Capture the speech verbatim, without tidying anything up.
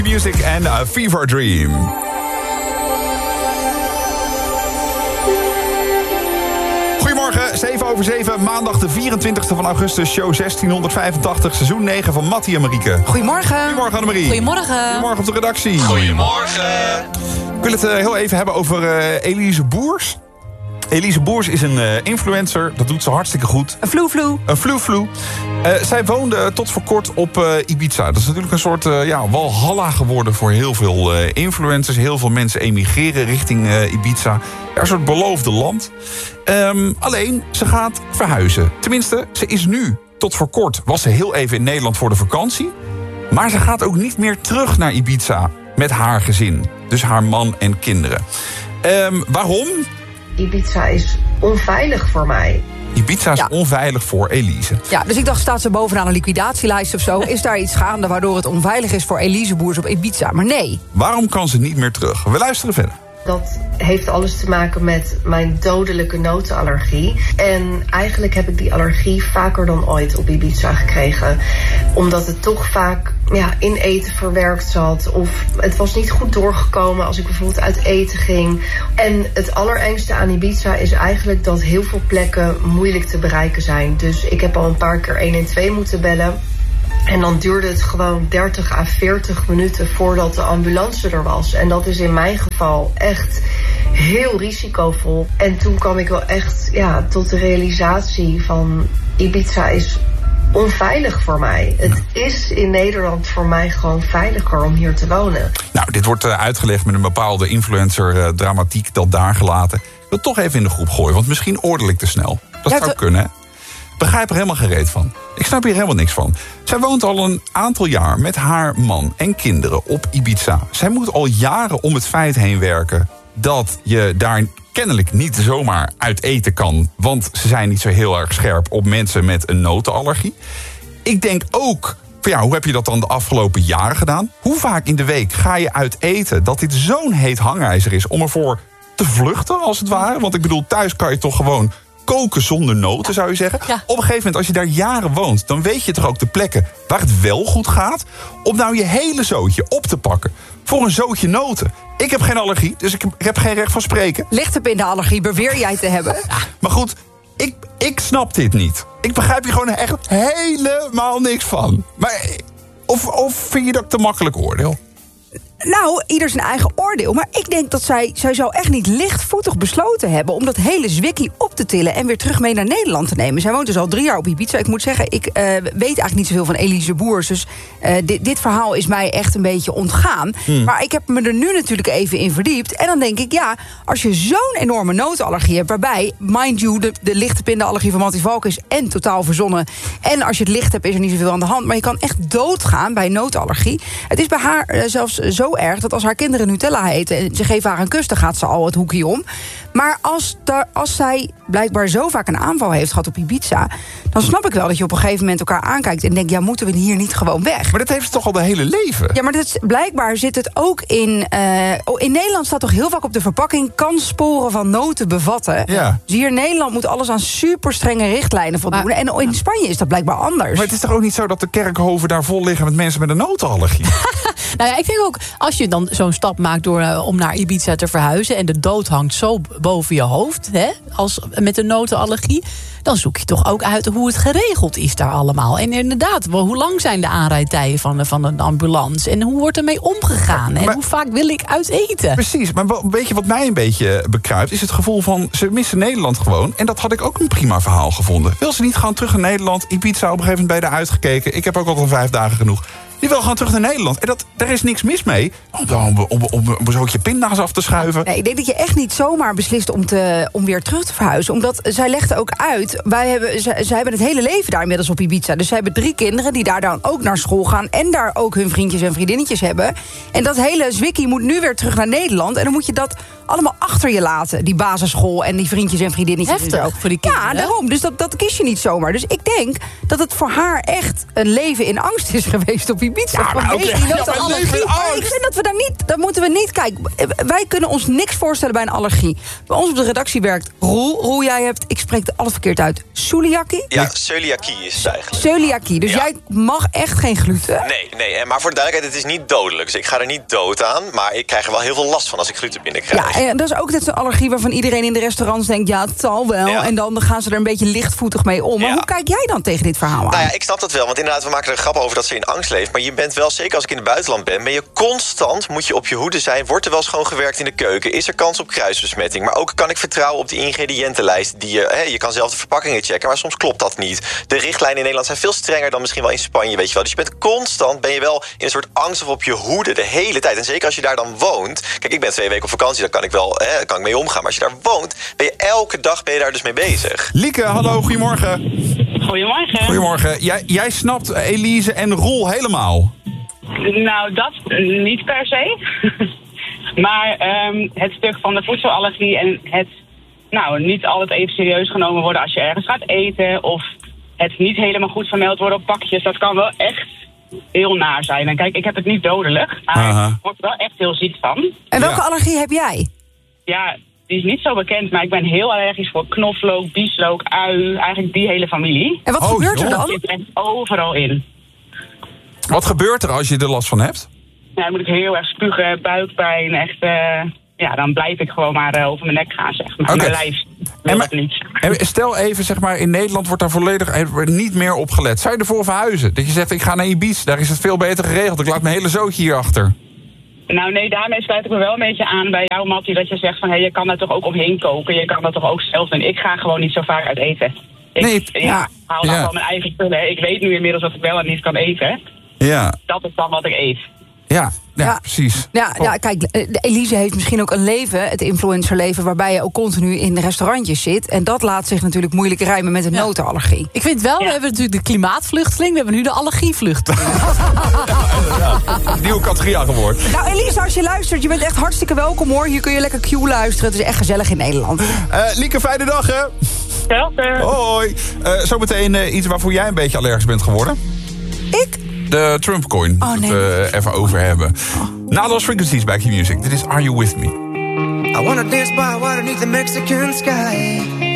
Music en uh, Fever Dream. Goedemorgen, zeven over zeven, maandag de vierentwintigste van augustus, show zestienhonderdvijfentachtig, seizoen negen van Mattie en Marieke. Goedemorgen. Goedemorgen Annemarie. Goedemorgen. Goedemorgen op de redactie. Goedemorgen. Ik wil het uh, heel even hebben over uh, Elise Boers. Elise Boers is een uh, influencer, dat doet ze hartstikke goed. Een vloe-vloe. Een vloe-vloe. Uh, zij woonde tot voor kort op uh, Ibiza. Dat is natuurlijk een soort uh, ja, walhalla geworden voor heel veel uh, influencers. Heel veel mensen emigreren richting uh, Ibiza. Ja, een soort beloofde land. Um, alleen, ze gaat verhuizen. Tenminste, ze is nu, tot voor kort, was ze heel even in Nederland voor de vakantie. Maar ze gaat ook niet meer terug naar Ibiza met haar gezin. Dus haar man en kinderen. Um, waarom? Ibiza is onveilig voor mij. Ibiza is ja. onveilig voor Elise. Ja, dus ik dacht, staat ze bovenaan een liquidatielijst of zo? Is daar iets gaande waardoor het onveilig is voor Elise Boers op Ibiza? Maar nee. Waarom kan ze niet meer terug? We luisteren verder. Dat heeft alles te maken met mijn dodelijke notenallergie. En eigenlijk heb ik die allergie vaker dan ooit op Ibiza gekregen. Omdat het toch vaak ja, in eten verwerkt zat. Of het was niet goed doorgekomen als ik bijvoorbeeld uit eten ging. En het allerengste aan Ibiza is eigenlijk dat heel veel plekken moeilijk te bereiken zijn. Dus ik heb al een paar keer een en twee moeten bellen. En dan duurde het gewoon dertig à veertig minuten voordat de ambulance er was. En dat is in mijn geval echt heel risicovol. En toen kwam ik wel echt ja, tot de realisatie van Ibiza is onveilig voor mij. Het is in Nederland voor mij gewoon veiliger om hier te wonen. Nou, dit wordt uh, uitgelegd met een bepaalde influencer-dramatiek uh, dat daar gelaten. Ik wil het toch even in de groep gooien, want misschien oordeel ik te snel. Dat ja, zou te... kunnen, hè? Begrijp er helemaal geen reet van. Ik snap hier helemaal niks van. Zij woont al een aantal jaar met haar man en kinderen op Ibiza. Zij moet al jaren om het feit heen werken dat je daar kennelijk niet zomaar uit eten kan. Want ze zijn niet zo heel erg scherp op mensen met een notenallergie. Ik denk ook, van ja, hoe heb je dat dan de afgelopen jaren gedaan? Hoe vaak in de week ga je uit eten dat dit zo'n heet hangijzer is om ervoor te vluchten, als het ware? Want ik bedoel, thuis kan je toch gewoon koken zonder noten, zou je zeggen. Ja. Op een gegeven moment, als je daar jaren woont, dan weet je toch ook de plekken waar het wel goed gaat, om nou je hele zootje op te pakken voor een zootje noten. Ik heb geen allergie, dus ik heb, ik heb geen recht van spreken. Lichtepinda-allergie beweer jij te hebben. Ja, maar goed, ik, ik snap dit niet. Ik begrijp hier gewoon echt helemaal niks van. Maar, of, of vind je dat ik te makkelijk oordeel? Nou, ieder zijn eigen oordeel. Maar ik denk dat zij, zij zou echt niet lichtvoetig besloten hebben om dat hele zwikkie op te tillen en weer terug mee naar Nederland te nemen. Zij woont dus al drie jaar op Ibiza. Ik moet zeggen, ik uh, weet eigenlijk niet zoveel van Elise Boers. Dus uh, dit, dit verhaal is mij echt een beetje ontgaan. Hmm. Maar ik heb me er nu natuurlijk even in verdiept. En dan denk ik, ja, als je zo'n enorme notenallergie hebt, waarbij, mind you, de, de lichte pinda-allergie van Mattie Valk is en totaal verzonnen. En als je het licht hebt, is er niet zoveel aan de hand. Maar je kan echt doodgaan bij notenallergie. Het is bij haar uh, zelfs zo erg dat als haar kinderen Nutella heten en ze geven haar een kus, dan gaat ze al het hoekje om. Maar als, daar, als zij blijkbaar zo vaak een aanval heeft gehad op Ibiza, dan snap ik wel dat je op een gegeven moment elkaar aankijkt en denkt, ja, moeten we hier niet gewoon weg? Maar dat heeft ze toch al de hele leven? Ja, maar dat, blijkbaar zit het ook in... Uh, in Nederland staat toch heel vaak op de verpakking, kan sporen van noten bevatten. Ja. Dus hier in Nederland moet alles aan super strenge richtlijnen voldoen. Maar, en in Spanje is dat blijkbaar anders. Maar het is toch ook niet zo dat de kerkhoven daar vol liggen met mensen met een notenallergie? Nou ja, ik denk ook, als je dan zo'n stap maakt door uh, om naar Ibiza te verhuizen en de dood hangt zo boven je hoofd, hè, als met een notenallergie, dan zoek je toch ook uit hoe het geregeld is daar allemaal. En inderdaad, wel, hoe lang zijn de aanrijdtijden van, van een ambulance? En hoe wordt ermee omgegaan? En maar, hoe vaak wil ik uit eten? Precies, maar weet je wat mij een beetje bekruipt, is het gevoel van, ze missen Nederland gewoon. En dat had ik ook een prima verhaal gevonden. Wil ze niet gewoon terug naar Nederland? Ibiza op een gegeven moment bij haar uitgekeken. Ik heb ook al van vijf dagen genoeg. Die wil gewoon terug naar Nederland. En dat, daar is niks mis mee. Om, om, om, om een zootje pinda's af te schuiven. Nee, ik denk dat je echt niet zomaar beslist om, te, om weer terug te verhuizen. Omdat zij legde ook uit, wij hebben, zij, zij hebben het hele leven daar inmiddels op Ibiza. Dus zij hebben drie kinderen die daar dan ook naar school gaan. En daar ook hun vriendjes en vriendinnetjes hebben. En dat hele zwikkie moet nu weer terug naar Nederland. En dan moet je dat allemaal achter je laten. Die basisschool en die vriendjes en vriendinnetjes. Heftig en zo. Voor die kinderen. Ja, daarom. Dus dat, dat kies je niet zomaar. Dus ik denk dat het voor haar echt een leven in angst is geweest op Ibiza. Ja, maar okay. Ik vind dat we daar niet, dat moeten we niet. Kijk, wij kunnen ons niks voorstellen bij een allergie. Bij ons op de redactie werkt Roel. Roel, jij hebt, ik spreek het alle verkeerd uit, celiakie? Ja, celiakie is het eigenlijk. Celiakie, dus ja. jij mag echt geen gluten? Nee, nee, maar voor de duidelijkheid, het is niet dodelijk. Dus ik ga er niet dood aan, maar ik krijg er wel heel veel last van als ik gluten binnenkrijg. Ja, en dat is ook net zo'n allergie waarvan iedereen in de restaurants denkt, ja, het zal wel. Ja. En dan gaan ze er een beetje lichtvoetig mee om. Maar ja. hoe kijk jij dan tegen dit verhaal aan? Nou ja, ik snap dat wel, want inderdaad, we maken er een grap over dat ze in angst leeft. Maar je bent wel, zeker als ik in het buitenland ben, ben je constant, moet je op je hoede zijn. Wordt er wel schoongewerkt in de keuken? Is er kans op kruisbesmetting? Maar ook kan ik vertrouwen op die ingrediëntenlijst. Die je, hè, je kan zelf de verpakkingen checken, maar soms klopt dat niet. De richtlijnen in Nederland zijn veel strenger dan misschien wel in Spanje, weet je wel. Dus je bent constant, ben je wel in een soort angst of op je hoede de hele tijd. En zeker als je daar dan woont. Kijk, ik ben twee weken op vakantie, daar kan ik wel hè, kan ik mee omgaan. Maar als je daar woont, ben je elke dag ben je daar dus mee bezig. Lieke, hallo, goedemorgen. Goedemorgen. Goedemorgen. Jij, jij snapt Elise en Roel helemaal? Nou, dat niet per se. maar um, het stuk van de voedselallergie en het nou, niet altijd even serieus genomen worden als je ergens gaat eten. Of het niet helemaal goed vermeld worden op pakjes. Dat kan wel echt heel naar zijn. En kijk, ik heb het niet dodelijk. Maar Aha. ik word er wel echt heel ziek van. En welke ja. allergie heb jij? Ja, die is niet zo bekend, maar ik ben heel allergisch voor knoflook, bieslook, ui, eigenlijk die hele familie. En wat oh, gebeurt joh. er dan? Het zit echt overal in. Wat gebeurt er als je er last van hebt? Ja, dan moet ik heel erg spugen, buikpijn, echt... Uh, ja, dan blijf ik gewoon maar uh, over mijn nek gaan, zeg maar. Okay. Mijn lijf wil dat niet. En stel even, zeg maar, in Nederland wordt daar volledig niet meer op gelet. Zou je ervoor verhuizen? Dat je zegt, ik ga naar Ibiza, daar is het veel beter geregeld. Ik laat mijn hele zootje hierachter. Nou nee, daarmee sluit ik me wel een beetje aan bij jou, Mattie, dat je zegt van, hé, hey, je kan daar toch ook omheen koken. Je kan dat toch ook zelf doen. Ik ga gewoon niet zo vaak uit eten. Ik nee, ja, ja, haal dan ja. wel mijn eigen spullen. Ik weet nu inmiddels wat ik wel en niet kan eten. Ja. Dat is dan wat ik eet. Ja, ja, ja, precies. Ja, ja, kijk, Elise heeft misschien ook een leven, het influencerleven, waarbij je ook continu in de restaurantjes zit. En dat laat zich natuurlijk moeilijk rijmen met een ja. notenallergie. Ik vind wel, ja. we hebben natuurlijk de klimaatvluchteling, we hebben nu de allergievluchteling. ja, nieuwe categorie aangeboord. Nou, Elise, als je luistert, je bent echt hartstikke welkom hoor. Hier kun je lekker Q luisteren. Het is echt gezellig in Nederland. Uh, Lieke, fijne dag hè. Hetzelfde. Hoi. Uh, zometeen uh, iets waarvoor jij een beetje allergisch bent geworden. Ik? De Trump-coin. Oh, nee. Dat we uh, even over hebben. Oh. Na Lost Frequencies bij Q Music. Dit is Are You With Me? I wanna dance by water beneath the Mexican sky.